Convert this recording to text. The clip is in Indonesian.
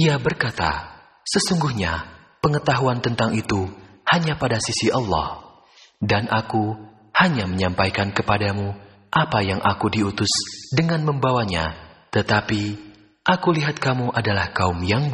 Ia berkata, sesungguhnya pengetahuan tentang itu hanya pada sisi Allah, dan aku hanya menyampaikan kepadamu apa yang aku diutus dengan membawanya, tetapi aku lihat kamu adalah kaum yang